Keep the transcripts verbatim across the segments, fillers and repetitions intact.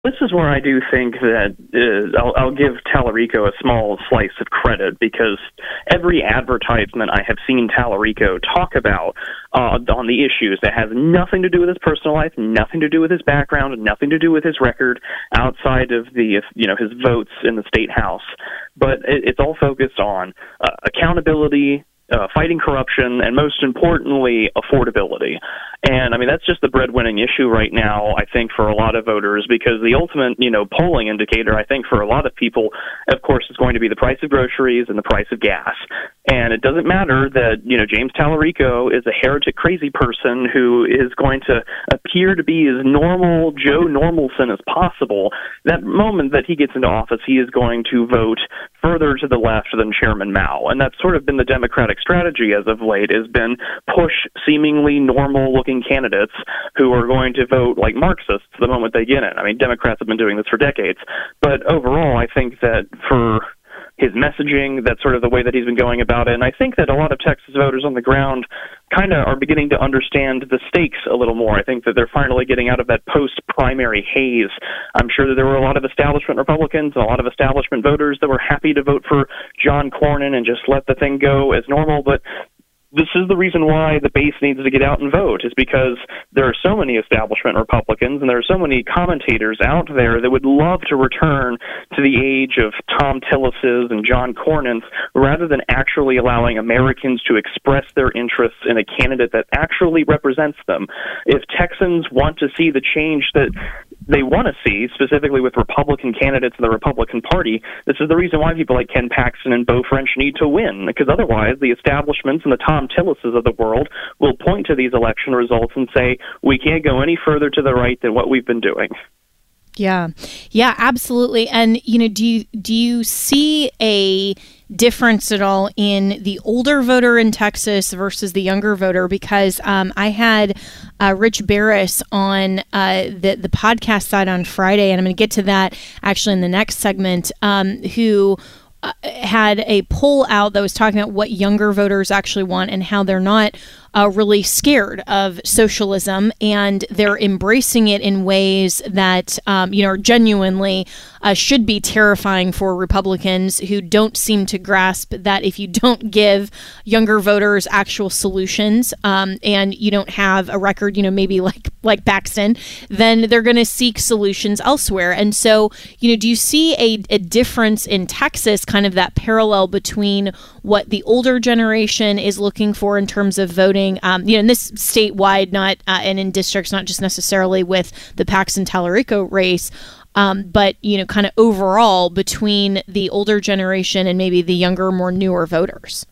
This is where I do think that uh, I'll, I'll give Tallarico a small slice of credit, because every advertisement I have seen Tallarico talk about uh, on the issues that has nothing to do with his personal life, nothing to do with his background, nothing to do with his record outside of the, you know, his votes in the state house. But it, it's all focused on uh, accountability, Uh, fighting corruption, and most importantly, affordability. And I mean, that's just the breadwinning issue right now, I think, for a lot of voters, because the ultimate, you know, polling indicator, I think, for a lot of people, of course, is going to be the price of groceries and the price of gas. And it doesn't matter that, you know, James Tallarico is a heretic crazy person who is going to appear to be as normal Joe Normalson as possible. That moment that he gets into office, he is going to vote further to the left than Chairman Mao. And that's sort of been the Democratic strategy as of late, has been push seemingly normal-looking candidates who are going to vote like Marxists the moment they get in. I mean, Democrats have been doing this for decades. But overall, I think that for his messaging, that's sort of the way that he's been going about it. And I think that a lot of Texas voters on the ground kind of are beginning to understand the stakes a little more. I think that they're finally getting out of that post-primary haze. I'm sure that there were a lot of establishment Republicans and a lot of establishment voters that were happy to vote for John Cornyn and just let the thing go as normal, but this is the reason why the base needs to get out and vote, is because there are so many establishment Republicans and there are so many commentators out there that would love to return to the age of Tom Tillis's and John Cornyn's, rather than actually allowing Americans to express their interests in a candidate that actually represents them. If Texans want to see the change that they want to see, specifically with Republican candidates in the Republican Party, this is the reason why people like Ken Paxton and Beau French need to win, because otherwise the establishments and the Tom Tillises of the world will point to these election results and say, we can't go any further to the right than what we've been doing. Yeah, yeah, absolutely. And, you know, do you, do you see a difference at all in the older voter in Texas versus the younger voter? Because um, I had uh, Rich Barris on uh, the, the podcast side on Friday, and I'm going to get to that actually in the next segment, um, who Uh, had a poll out that was talking about what younger voters actually want and how they're not uh, really scared of socialism, and they're embracing it in ways that, um, you know, are genuinely uh, should be terrifying for Republicans, who don't seem to grasp that if you don't give younger voters actual solutions, um, and you don't have a record, you know, maybe like like Paxton, then they're going to seek solutions elsewhere. And so, you know, do you see a, a difference in Texas, kind of that parallel between what the older generation is looking for in terms of voting, um, you know, in this statewide, not uh, and in districts, not just necessarily with the Paxton Tallarico race, um, but, you know, kind of overall between the older generation and maybe the younger, more newer voters?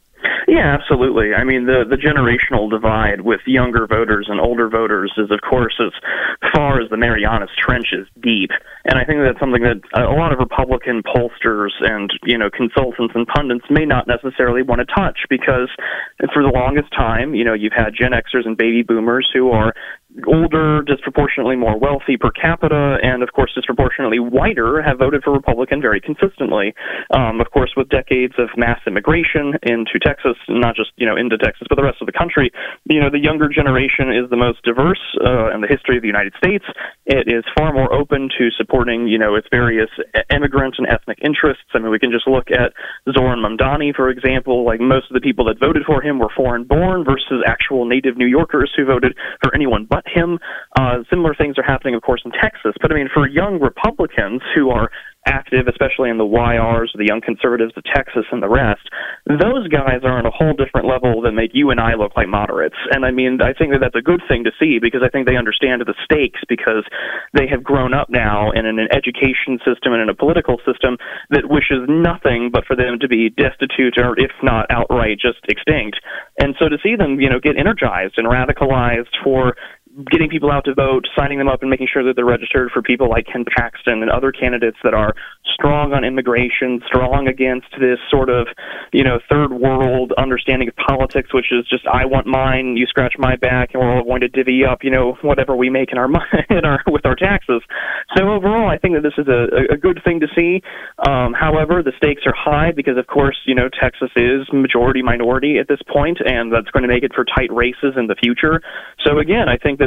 Yeah, absolutely. I mean, the, the generational divide with younger voters and older voters is, of course, as far as the Marianas Trench is deep. And I think that's something that a lot of Republican pollsters and, you know, consultants and pundits may not necessarily want to touch, because for the longest time, you know, you've had Gen Xers and baby boomers who are older, disproportionately more wealthy per capita, and of course disproportionately whiter, have voted for Republican very consistently. Um, of course, with decades of mass immigration into Texas, not just, you know, into Texas, but the rest of the country, you know, the younger generation is the most diverse uh, in the history of the United States. It is far more open to supporting, you know, its various immigrant and ethnic interests. I mean, we can just look at Zoran Mamdani, for example. Like, most of the people that voted for him were foreign-born versus actual native New Yorkers who voted for anyone but him. Uh, similar things are happening, of course, in Texas. But, I mean, for young Republicans who are active, especially in the Y Rs, the Young Conservatives of Texas and the rest, those guys are on a whole different level that make you and I look like moderates. And, I mean, I think that that's a good thing to see, because I think they understand the stakes, because they have grown up now in an education system and in a political system that wishes nothing but for them to be destitute, or if not outright just extinct. And so to see them, you know, get energized and radicalized for getting people out to vote, signing them up, and making sure that they're registered for people like Ken Paxton and other candidates that are strong on immigration, strong against this sort of, you know, third world understanding of politics, which is just, I want mine, you scratch my back, and we're all going to divvy up, you know, whatever we make in our, in our with our taxes. So overall, I think that this is a, a good thing to see. Um, however, the stakes are high because, of course, you know, Texas is majority minority at this point, and that's going to make it for tight races in the future. So again, I think that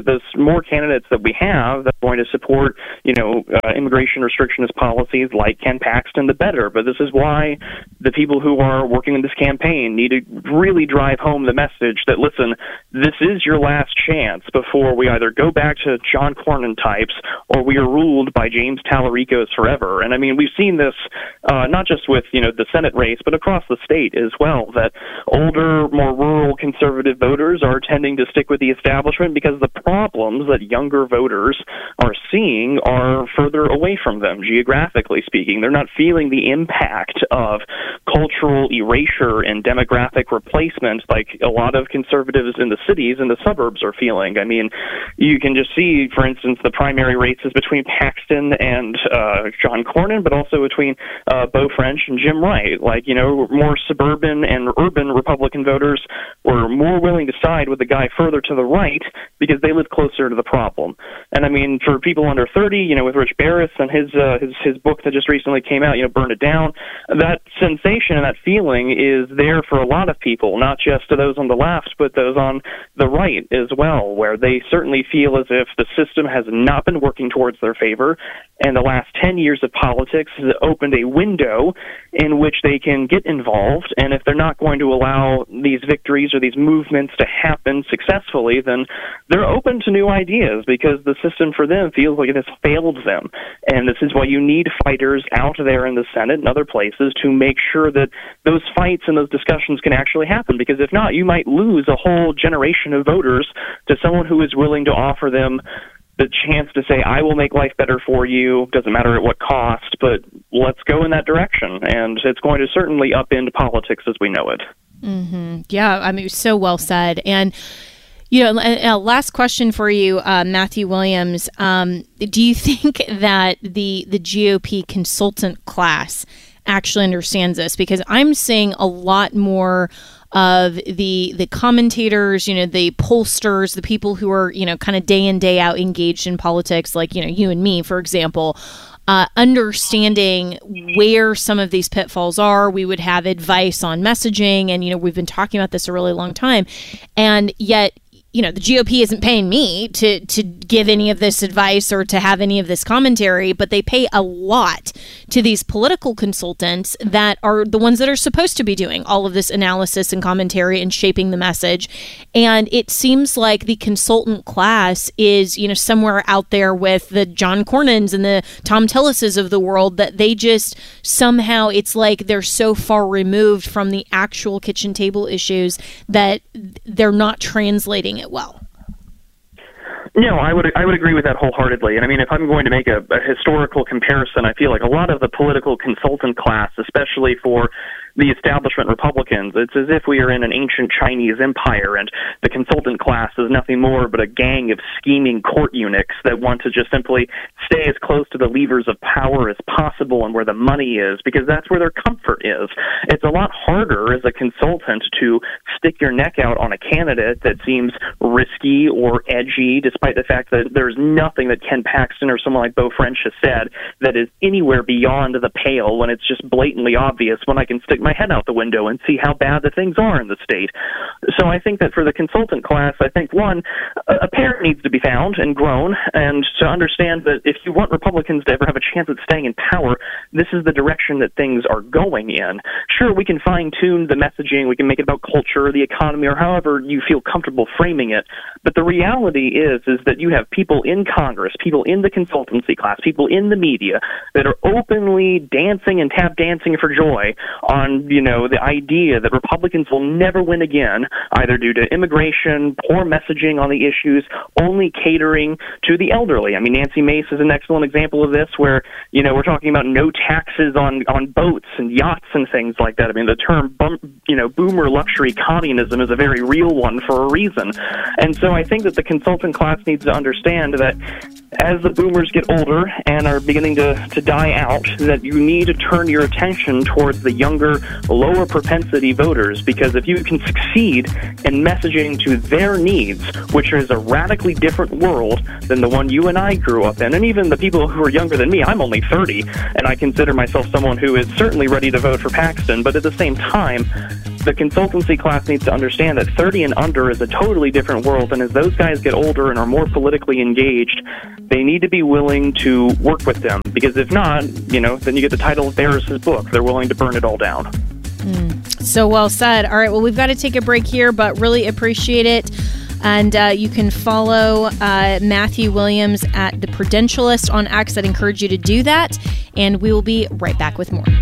that those more candidates that we have that are going to support, you know, uh, immigration restrictionist policies like Ken Paxton, the better. But this is why the people who are working in this campaign need to really drive home the message that, listen, this is your last chance before we either go back to John Cornyn types or we are ruled by James Talarico's forever. And I mean, we've seen this uh, not just with, you know, the Senate race, but across the state as well, that older, more rural conservative voters are tending to stick with the establishment because the problems that younger voters are seeing are further away from them, geographically speaking. They're not feeling the impact of cultural erasure and demographic replacement like a lot of conservatives in the cities and the suburbs are feeling. I mean, you can just see, for instance, the primary races between Paxton and uh, John Cornyn, but also between uh, Beau French and Jim Wright. Like, you know, more suburban and urban Republican voters were more willing to side with the guy further to the right because they live closer to the problem. And I mean, for people under thirty, you know, with Rich Barris and his uh, his his book that just recently came out, you know, Burn It Down, that sensation and that feeling is there for a lot of people, not just to those on the left, but those on the right as well, where they certainly feel as if the system has not been working towards their favor, and the last ten years of politics has opened a window in which they can get involved, and if they're not going to allow these victories or these movements to happen successfully, then they're open to new ideas because the system for them feels like it has failed them. And this is why you need fighters out there in the Senate and other places to make sure that those fights and those discussions can actually happen, because if not, you might lose a whole generation of voters to someone who is willing to offer them the chance to say, I will make life better for you, doesn't matter at what cost, but let's go in that direction. And it's going to certainly upend politics as we know it. Mm-hmm. Yeah, I mean, so well said. And, you know, a last question for you, uh, Matthew Williams. Um, do you think that the the G O P consultant class actually understands this? Because I'm seeing a lot more of the the commentators, you know, the pollsters, the people who are, you know, kind of day in, day out engaged in politics, like, you know, you and me, for example, uh, understanding where some of these pitfalls are. We would have advice on messaging, and, you know, we've been talking about this a really long time, and yet, you know, the G O P isn't paying me to to give any of this advice or to have any of this commentary, but they pay a lot to these political consultants that are the ones that are supposed to be doing all of this analysis and commentary and shaping the message. And it seems like the consultant class is, you know, somewhere out there with the John Cornyns and the Tom Tillises of the world, that they just somehow, it's like they're so far removed from the actual kitchen table issues that they're not translating it well. No, I would I would agree with that wholeheartedly. And I mean, if I'm going to make a, a historical comparison, I feel like a lot of the political consultant class, especially for the establishment Republicans, it's as if we are in an ancient Chinese empire, and the consultant class is nothing more but a gang of scheming court eunuchs that want to just simply stay as close to the levers of power as possible and where the money is, because that's where their comfort is. It's a lot harder as a consultant to stick your neck out on a candidate that seems risky or edgy, despite the fact that there's nothing that Ken Paxton or someone like Beau French has said that is anywhere beyond the pale, when it's just blatantly obvious, when I can stick my head out the window and see how bad the things are in the state. So I think that for the consultant class, I think, one, a parent needs to be found and grown, and to understand that if you want Republicans to ever have a chance at staying in power, this is the direction that things are going in. Sure, we can fine-tune the messaging, we can make it about culture or the economy or however you feel comfortable framing it, but the reality is, is that you have people in Congress, people in the consultancy class, people in the media that are openly dancing and tap dancing for joy on, you know, the idea that Republicans will never win again, either due to immigration, poor messaging on the issues, only catering to the elderly. I mean, Nancy Mace is an excellent example of this, where, you know, we're talking about no taxes on, on boats and yachts and things like that. I mean, the term, bum, you know, boomer luxury communism is a very real one for a reason. And so I think that the consultant class needs to understand that as the boomers get older and are beginning to, to die out, that you need to turn your attention towards the younger, lower propensity voters, because if you can succeed in messaging to their needs, which is a radically different world than the one you and I grew up in, and even the people who are younger than me, I'm only thirty, and I consider myself someone who is certainly ready to vote for Paxton, but at the same time, the consultancy class needs to understand that thirty and under is a totally different world, and as those guys get older and are more politically engaged, they need to be willing to work with them, because if not, you know, then you get the title of Barris's book. They're willing to burn it all down. Mm, so well said. All right, well, we've got to take a break here, but really appreciate it. And uh, you can follow uh, Matthew Williams at The Prudentialist on X. I'd encourage you to do that. And we will be right back with more.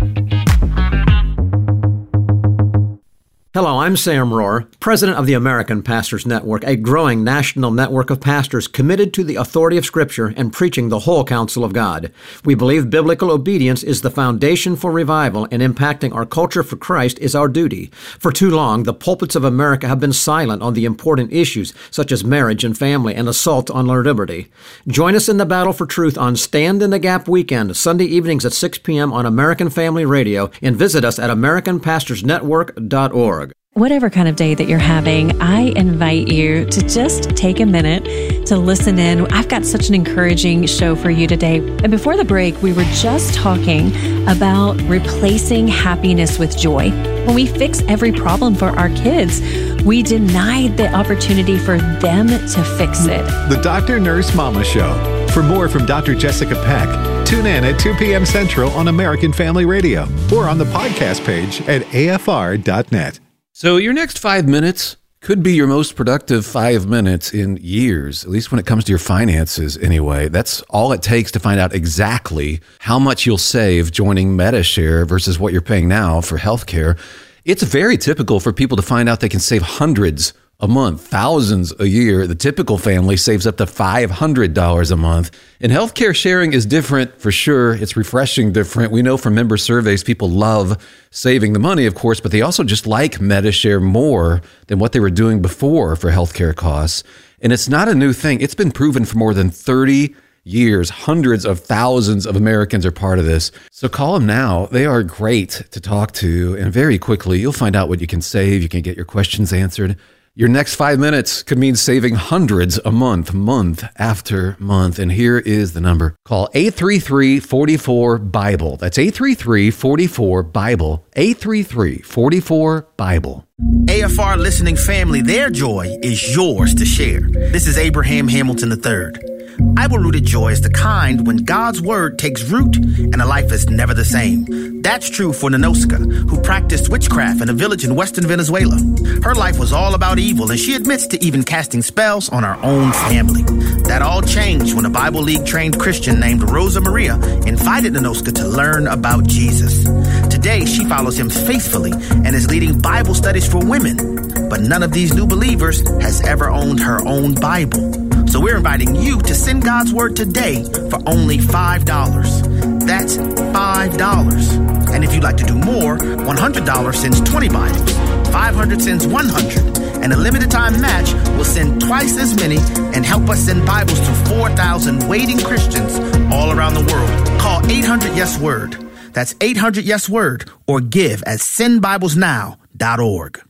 Hello, I'm Sam Rohr, president of the American Pastors Network, a growing national network of pastors committed to the authority of Scripture and preaching the whole counsel of God. We believe biblical obedience is the foundation for revival, and impacting our culture for Christ is our duty. For too long, the pulpits of America have been silent on the important issues such as marriage and family and assault on our liberty. Join us in the battle for truth on Stand in the Gap Weekend, Sunday evenings at six p.m. on American Family Radio, and visit us at american pastors network dot org. Whatever kind of day that you're having, I invite you to just take a minute to listen in. I've got such an encouraging show for you today. And before the break, we were just talking about replacing happiness with joy. When we fix every problem for our kids, we denied the opportunity for them to fix it. The Doctor Nurse Mama Show. For more from Doctor Jessica Peck, tune in at two p.m. Central on American Family Radio or on the podcast page at A F R dot net. So your next five minutes could be your most productive five minutes in years, at least when it comes to your finances anyway. That's all it takes to find out exactly how much you'll save joining Medi-Share versus what you're paying now for healthcare. It's very typical for people to find out they can save hundreds a month, thousands a year. The typical family saves up to five hundred dollars a month. And healthcare sharing is different for sure. It's refreshing different. We know from member surveys, people love saving the money, of course, but they also just like Medi-Share more than what they were doing before for healthcare costs. And it's not a new thing. It's been proven for more than thirty years. Hundreds of thousands of Americans are part of this. So call them now. They are great to talk to. And very quickly, you'll find out what you can save. You can get your questions answered. Your next five minutes could mean saving hundreds a month, month after month. And here is the number. Call eight three three, four four, BIBLE. That's eight three three, four four, BIBLE. eight three three, four four, BIBLE. A F R listening family, their joy is yours to share. This is Abraham Hamilton the third. Bible-rooted joy is the kind when God's word takes root and a life is never the same. That's true for Nanoska, who practiced witchcraft in a village in western Venezuela. Her life was all about evil, and she admits to even casting spells on her own family. That all changed when a Bible League-trained Christian named Rosa Maria invited Nanoska to learn about Jesus. Today, she follows him faithfully and is leading Bible studies for women. But none of these new believers has ever owned her own Bible. So we're inviting you to send God's word today for only five dollars. That's five dollars. And if you'd like to do more, one hundred dollars sends twenty Bibles, five hundred dollars sends one hundred, and a limited time match will send twice as many and help us send Bibles to four thousand waiting Christians all around the world. Call eight hundred yes word. That's eight hundred yes word, or give at send bibles now dot org.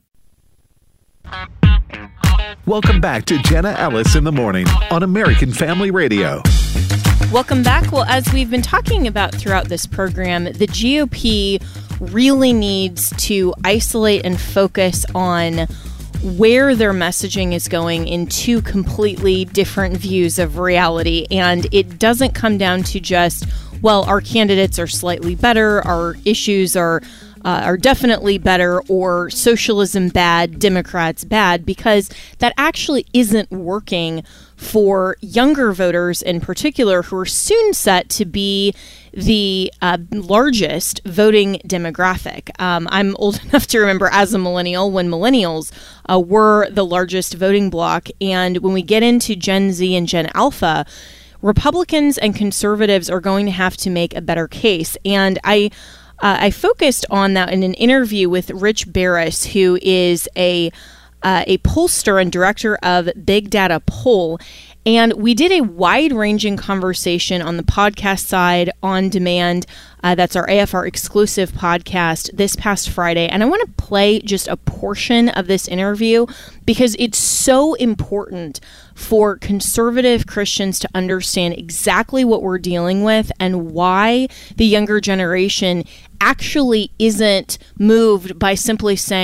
Welcome back to Jenna Ellis in the Morning on American Family Radio. Welcome back. Well, as we've been talking about throughout this program, the G O P really needs to isolate and focus on where their messaging is going in two completely different views of reality. And it doesn't come down to just, well, our candidates are slightly better, our issues are Uh, are definitely better, or socialism bad, Democrats bad, because that actually isn't working for younger voters in particular, who are soon set to be the uh, largest voting demographic. Um, I'm old enough to remember as a millennial when millennials uh, were the largest voting bloc. And when we get into Gen Z and Gen Alpha, Republicans and conservatives are going to have to make a better case. And I Uh, I focused on that in an interview with Rich Barris, who is a uh, a pollster and director of Big Data Poll. And we did a wide-ranging conversation on the podcast side, on demand. Uh, that's our A F R exclusive podcast this past Friday. And I want to play just a portion of this interview because it's so important for conservative Christians to understand exactly what we're dealing with and why the younger generation actually isn't moved by simply saying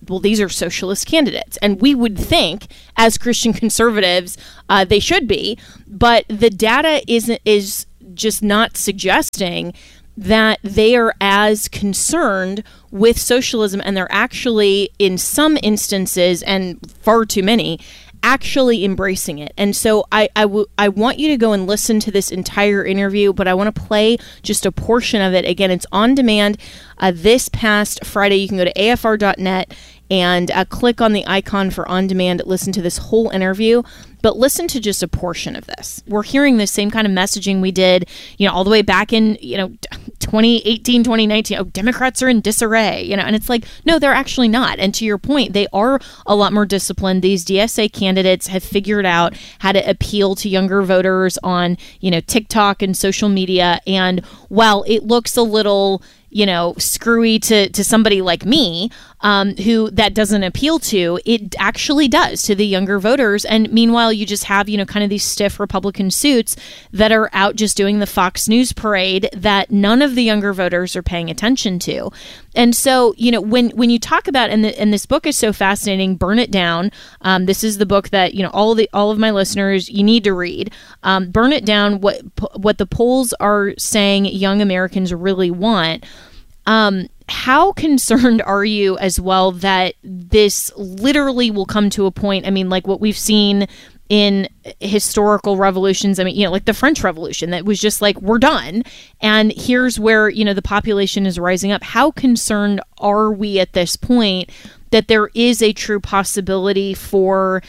well, these are socialist candidates. And we would think, as Christian conservatives, uh, they should be. But the data isn't is just not suggesting that they are as concerned with socialism, and they're actually, in some instances, and far too many, actually embracing it. And so I, I, w- I want you to go and listen to this entire interview, but I want to play just a portion of it. Again, it's on demand uh, this past Friday. You can go to A F R dot net and uh, click on the icon for on demand, listen to this whole interview, but listen to just a portion of this. We're hearing the same kind of messaging we did, you know, all the way back in, you know, twenty eighteen, twenty nineteen. Oh, Democrats are in disarray, you know, and it's like, no, they're actually not. And to your point, they are a lot more disciplined. These D S A candidates have figured out how to appeal to younger voters on, you know, TikTok and social media. And while it looks a little, you know, screwy to, to somebody like me, um, who that doesn't appeal to, it actually does to the younger voters. And meanwhile, you just have, you know, kind of these stiff Republican suits that are out just doing the Fox News parade that none of the younger voters are paying attention to. And so, you know, when, when you talk about, and, the, and this book is so fascinating, Burn It Down. Um, this is the book that, you know, all of the, all of my listeners, you need to read. Um, Burn It Down, what, what the polls are saying young Americans really want. Um, how concerned are you as well that this literally will come to a point? I mean, like what we've seen in historical revolutions. I mean, you know, like the French Revolution, that was just like, we're done. And here's where, you know, the population is rising up. How concerned are we at this point that there is a true possibility for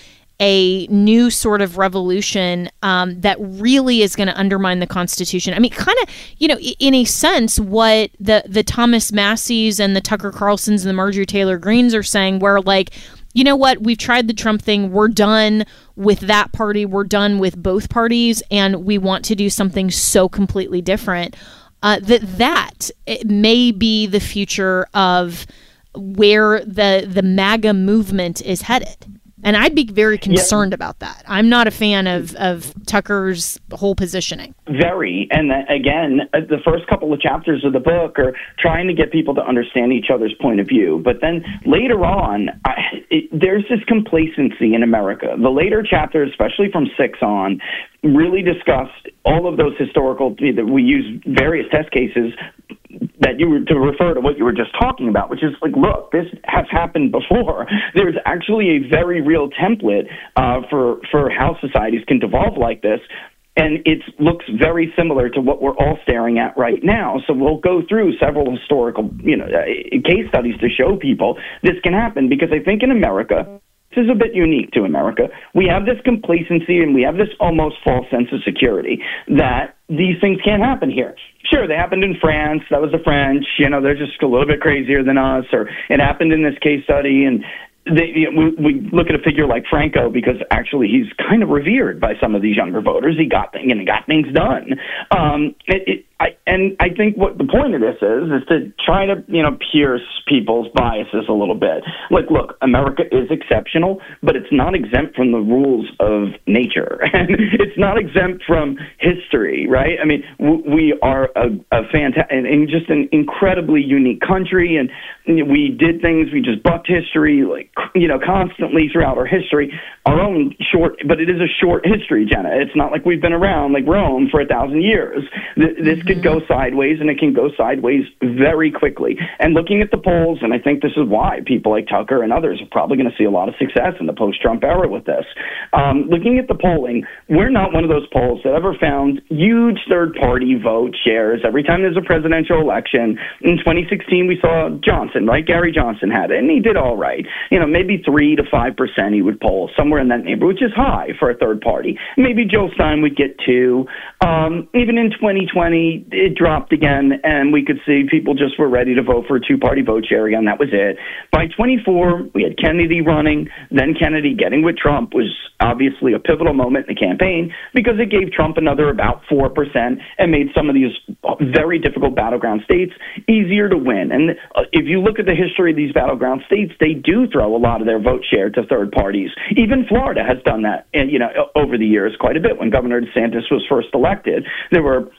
a new sort of revolution um, that really is going to undermine the Constitution? I mean, kind of, you know, in a sense, what the, the Thomas Masseys and the Tucker Carlsons and the Marjorie Taylor Greens are saying, where like, you know what, we've tried the Trump thing, we're done with that party, we're done with both parties, and we want to do something so completely different. Uh, that that may be the future of where the the MAGA movement is headed. And I'd be very concerned yeah. about that. I'm not a fan of, of Tucker's whole positioning. Very. And again, the first couple of chapters of the book are trying to get people to understand each other's point of view. But then later on, I, it, there's this complacency in America. The later chapters, especially from six on, really discussed all of those historical, we use various test cases that you were to refer to what you were just talking about, which is like, look, this has happened before. There's actually a very real template uh, for for how societies can devolve like this. And it looks very similar to what we're all staring at right now. So we'll go through several historical, you know, case studies to show people this can happen, because I think in America, this is a bit unique to America. We have this complacency and we have this almost false sense of security that these things can't happen here. Sure, they happened in France. That was the French. You know, they're just a little bit crazier than us. Or it happened in this case study. And they, you know, we, we look at a figure like Franco because actually he's kind of revered by some of these younger voters. He got, you know, got things done. Um, it, it, I, and I think what the point of this is, is to try to, you know, pierce people's biases a little bit. Like, look, America is exceptional, but it's not exempt from the rules of nature. And it's not exempt from history, right? I mean, w- we are a, a fantastic, and, and just an incredibly unique country. And we did things, we just bucked history, like, you know, constantly throughout our history. Our own short, but it is a short history, Jenna. It's not like we've been around like Rome for a thousand years. This mm-hmm. could go sideways, and it can go sideways very quickly. And looking at the polls, and I think this is why people like Tucker and others are probably going to see a lot of success in the post-Trump era with this. Um, looking at the polling, we're not one of those polls that ever found huge third-party vote shares every time there's a presidential election. In twenty sixteen, we saw Johnson, right? Gary Johnson had it, and he did all right. You know, maybe three to five percent he would poll, somewhere in that neighborhood, which is high for a third party. Maybe Joe Stein would get two. Um, even in twenty twenty, it dropped again, and we could see people just were ready to vote for a two-party vote share again. That was it. By twenty-four, we had Kennedy running. Then Kennedy getting with Trump was obviously a pivotal moment in the campaign because it gave Trump another about four percent and made some of these very difficult battleground states easier to win. And if you look at the history of these battleground states, they do throw a lot of their vote share to third parties. Even Florida has done that, and you know, over the years quite a bit. When Governor DeSantis was first elected, there were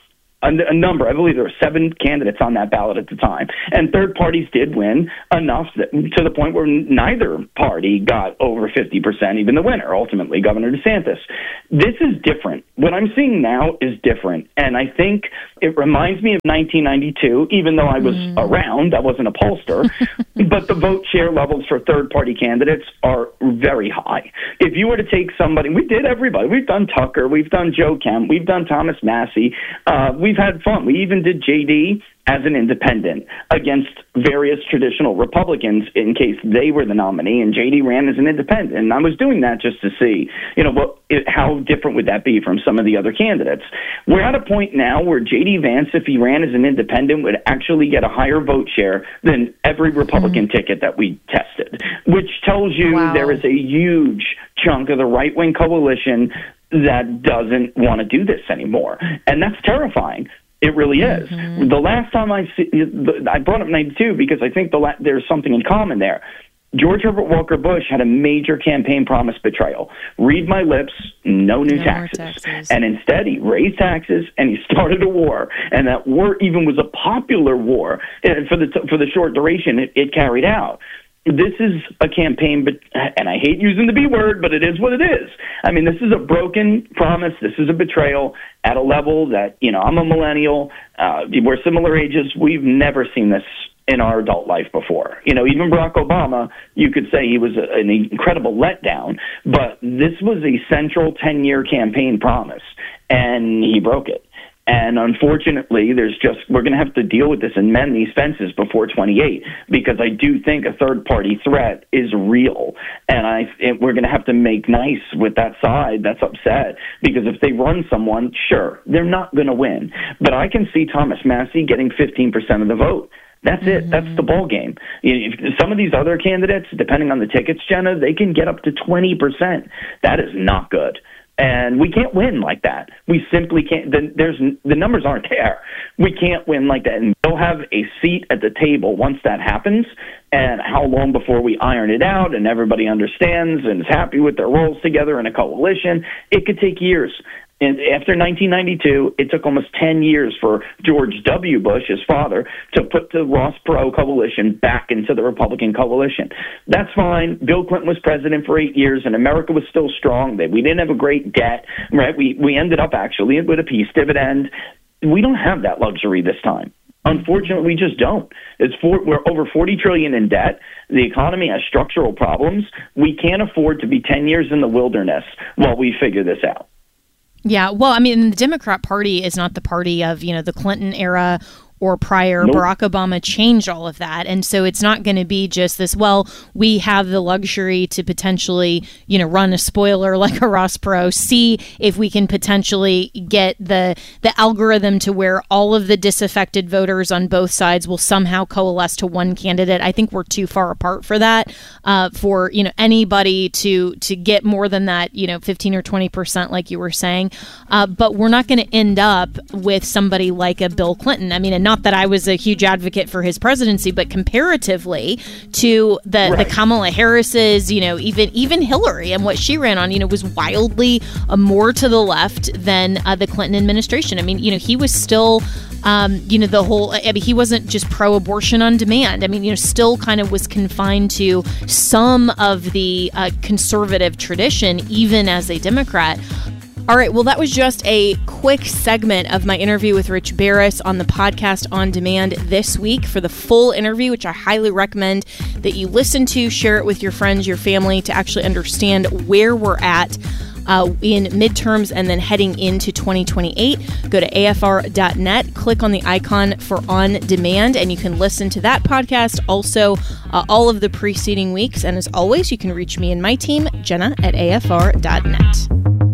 a, a number. I believe there were seven candidates on that ballot at the time. And third parties did win enough that, to the point where neither party got over fifty percent, even the winner, ultimately, Governor DeSantis. This is different. What I'm seeing now is different. And I think it reminds me of nineteen ninety-two, even though I was mm. around, I wasn't a pollster, but the vote share levels for third-party candidates are very high. If you were to take somebody, we did everybody. We've done Tucker, we've done Joe Kemp, we've done Thomas Massie, uh, we've had fun. We even did J D as an independent against various traditional Republicans in case they were the nominee, and J D ran as an independent. And I was doing that just to see, you know, what, it, how different would that be from some of the other candidates. We're at a point now where J D Vance, if he ran as an independent, would actually get a higher vote share than every Republican mm-hmm. ticket that we tested, which tells you wow. there is a huge chunk of the right-wing coalition that doesn't want to do this anymore. And that's terrifying. It really is. Mm-hmm. The last time I see, I brought up ninety-two because I think the la- there's something in common there. George Herbert Walker Bush had a major campaign promise betrayal. Read my lips, no new no taxes. taxes. And instead, he raised taxes and he started a war. And that war even was a popular war. And for the for the short duration it, it carried out. This is a campaign, but and I hate using the B word, but it is what it is. I mean, this is a broken promise. This is a betrayal at a level that, you know, I'm a millennial. Uh, we're similar ages. We've never seen this in our adult life before. You know, even Barack Obama, you could say he was a, an incredible letdown, but this was a central ten-year campaign promise, and he broke it. And unfortunately, there's just we're going to have to deal with this and mend these fences before twenty-eight, because I do think a third-party threat is real, and I and we're going to have to make nice with that side that's upset, because if they run someone, sure, they're not going to win. But I can see Thomas Massie getting fifteen percent of the vote. That's it. Mm-hmm. That's the ball game. If some of these other candidates, depending on the tickets, Jenna, they can get up to twenty percent. That is not good. And we can't win like that. We simply can't. The, there's, the numbers aren't there. We can't win like that. And they'll have a seat at the table once that happens. And how long before we iron it out and everybody understands and is happy with their roles together in a coalition? It could take years. And after nineteen ninety-two, it took almost ten years for George W. Bush, his father, to put the Ross Perot coalition back into the Republican coalition. That's fine. Bill Clinton was president for eight years, and America was still strong. We didn't have a great debt, right? We we ended up actually with a peace dividend. We don't have that luxury this time. Unfortunately, we just don't. It's for, we're over forty trillion dollars in debt. The economy has structural problems. We can't afford to be ten years in the wilderness while we figure this out. Yeah, well, I mean, the Democrat Party is not the party of, you know, the Clinton era or prior. Nope. Barack Obama changed all of that. And so it's not going to be just this, well, we have the luxury to potentially, you know, run a spoiler like a Ross Perot, see if we can potentially get the the algorithm to where all of the disaffected voters on both sides will somehow coalesce to one candidate. I think we're too far apart for that, uh, for, you know, anybody to to get more than that, you know, fifteen or twenty percent like you were saying. Uh, but we're not going to end up with somebody like a Bill Clinton. I mean, and not that I was a huge advocate for his presidency, but comparatively to the, right. the Kamala Harris's, you know, even even Hillary and what she ran on, you know, was wildly uh, more to the left than uh, the Clinton administration. I mean, you know, he was still, um, you know, the whole, I mean, he wasn't just pro-abortion on demand. I mean, you know, still kind of was confined to some of the uh, conservative tradition, even as a Democrat. All right, well, that was just a quick segment of my interview with Rich Baris on the Podcast on Demand this week. For the full interview, which I highly recommend that you listen to, share it with your friends, your family, to actually understand where we're at uh, in midterms and then heading into twenty twenty-eight. Go to A F R dot net, click on the icon for On Demand, and you can listen to that podcast, also uh, all of the preceding weeks. And as always, you can reach me and my team, Jenna, at A F R dot net.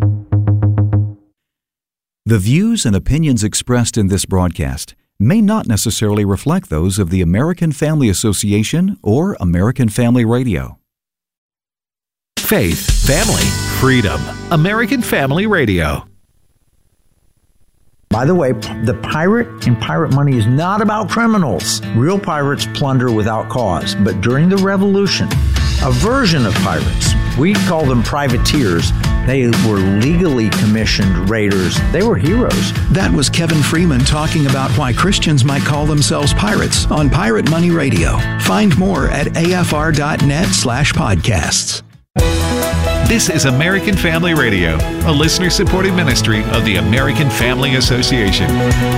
The views and opinions expressed in this broadcast may not necessarily reflect those of the American Family Association or American Family Radio. Faith, family, freedom. American Family Radio. By the way, the pirate in Pirate Money is not about criminals. Real pirates plunder without cause. But during the Revolution, a version of pirates, we call them privateers, They were legally commissioned raiders. They were heroes. That was Kevin Freeman talking about why Christians might call themselves pirates on Pirate Money Radio. Find more at afr.net slash podcasts. This is American Family Radio, a listener-supported ministry of the American Family Association.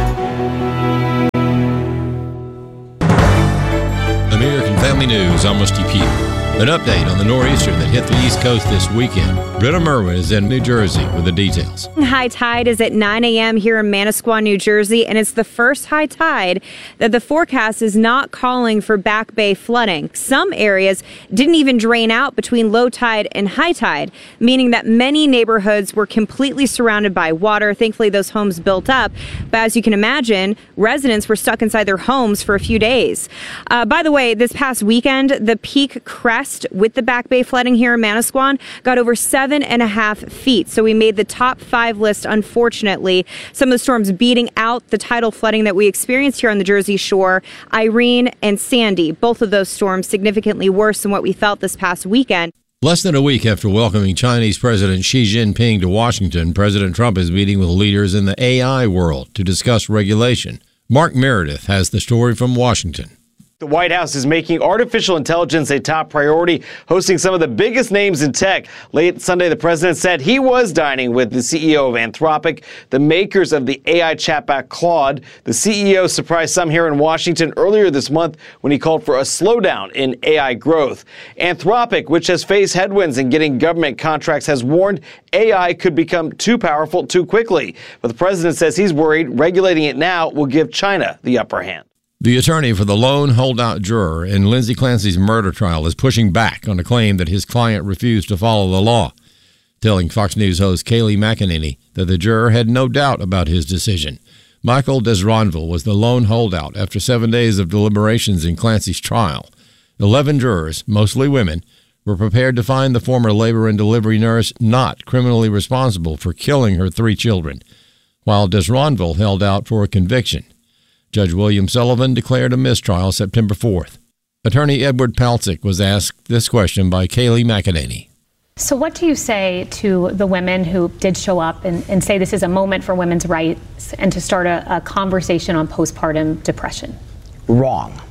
American Family News, I'm Rusty Pugh. An update on the nor'easter that hit the East Coast this weekend. Britta Merwin is in New Jersey with the details. High tide is at nine a.m. here in Manasquan, New Jersey, and it's the first high tide that the forecast is not calling for Back Bay flooding. Some areas didn't even drain out between low tide and high tide, meaning that many neighborhoods were completely surrounded by water. Thankfully, those homes built up. But as you can imagine, residents were stuck inside their homes for a few days. Uh, by the way, this past weekend, the peak crest with the Back Bay flooding here in Manasquan got over seven and a half feet. So we made the top five list, unfortunately. Some of the storms beating out the tidal flooding that we experienced here on the Jersey Shore, Irene and Sandy. Both of those storms significantly worse than what we felt this past weekend. Less than a week after welcoming Chinese President Xi Jinping to Washington, President Trump is meeting with leaders in the A I world to discuss regulation. Mark Meredith has the story from Washington. The White House is making artificial intelligence a top priority, hosting some of the biggest names in tech. Late Sunday, the president said he was dining with the C E O of Anthropic, the makers of the A I chatbot Claude. The C E O surprised some here in Washington earlier this month when he called for a slowdown in A I growth. Anthropic, which has faced headwinds in getting government contracts, has warned A I could become too powerful too quickly. But the president says he's worried regulating it now will give China the upper hand. The attorney for the lone holdout juror in Lindsay Clancy's murder trial is pushing back on the claim that his client refused to follow the law, telling Fox News host Kayleigh McEnany that the juror had no doubt about his decision. Michael Desronville was the lone holdout after seven days of deliberations in Clancy's trial. Eleven jurors, mostly women, were prepared to find the former labor and delivery nurse not criminally responsible for killing her three children, while Desronville held out for a conviction. Judge William Sullivan declared a mistrial September fourth. Attorney Edward Palcic was asked this question by Kayleigh McEnany. So what do you say to the women who did show up and, and say this is a moment for women's rights and to start a, a conversation on postpartum depression? Wrong.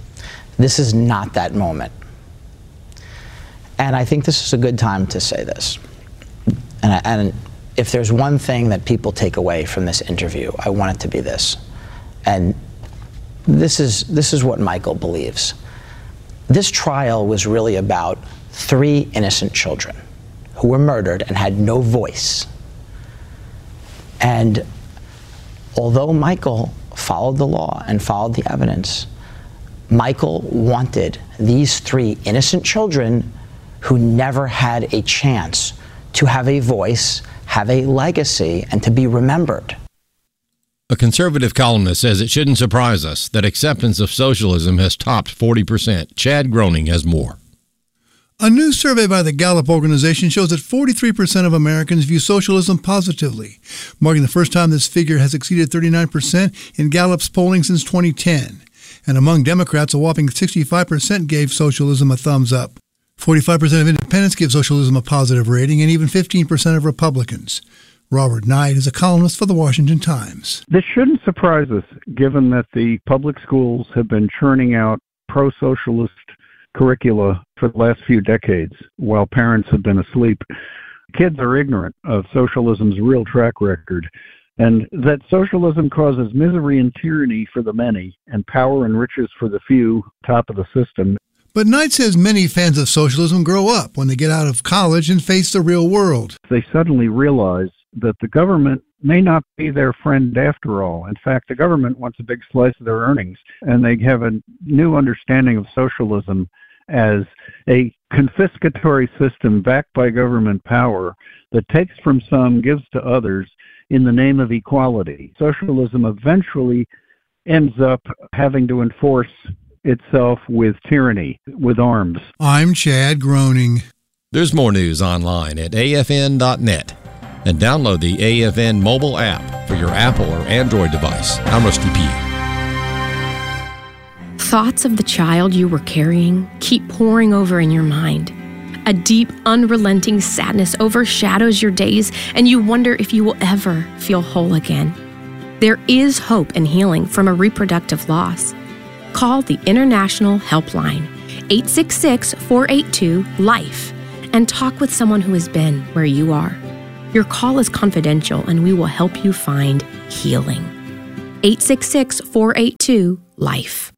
This is not that moment. And I think this is a good time to say this. And, and if there's one thing that people take away from this interview, I want it to be this. And this is this is what Michael believes. This trial was really about three innocent children who were murdered and had no voice. And although Michael followed the law and followed the evidence, Michael wanted these three innocent children who never had a chance to have a voice, have a legacy, and to be remembered. A conservative columnist says it shouldn't surprise us that acceptance of socialism has topped forty percent. Chad Groening has more. A new survey by the Gallup organization shows that forty-three percent of Americans view socialism positively, marking the first time this figure has exceeded thirty-nine percent in Gallup's polling since twenty ten. And among Democrats, a whopping sixty-five percent gave socialism a thumbs up. forty-five percent of independents give socialism a positive rating, and even fifteen percent of Republicans. Robert Knight is a columnist for the Washington Times. This shouldn't surprise us, given that the public schools have been churning out pro-socialist curricula for the last few decades while parents have been asleep. Kids are ignorant of socialism's real track record, and that socialism causes misery and tyranny for the many and power and riches for the few, top of the system. But Knight says many fans of socialism grow up when they get out of college and face the real world. They suddenly realize that the government may not be their friend after all. In fact, the government wants a big slice of their earnings, and they have a new understanding of socialism as a confiscatory system backed by government power that takes from some, gives to others in the name of equality. Socialism eventually ends up having to enforce itself with tyranny, with arms. I'm Chad Groening. There's more news online at A F N dot net. And download the A F N mobile app for your Apple or Android device. I'm Rusty Pugh. Thoughts of the child you were carrying keep pouring over in your mind. A deep, unrelenting sadness overshadows your days, and you wonder if you will ever feel whole again. There is hope and healing from a reproductive loss. Call the International Helpline, eight six six, four eight two, LIFE, and talk with someone who has been where you are. Your call is confidential, and we will help you find healing. eight six six, four eight two, LIFE.